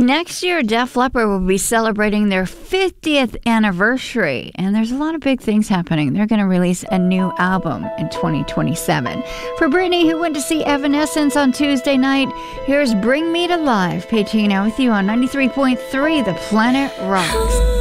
next year, Def Leppard will be celebrating their 50th anniversary, and there's a lot of big things happening. They're going to release a new album in 2027. For Brittany, who went to see Evanescence on Tuesday night, here's Bring Me to Life. Paige hanging out with you on 93.3 The Planet Rocks.